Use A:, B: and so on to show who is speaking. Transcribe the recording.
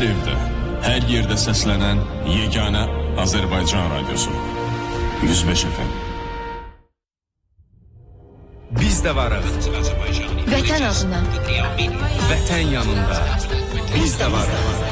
A: Hər evdə, hər yerdə səslənən yeganə Azərbaycan radiosu. 105 FM.
B: Biz de varıq.
C: Vətən adına.
B: Vətən yanında. Biz de varıq.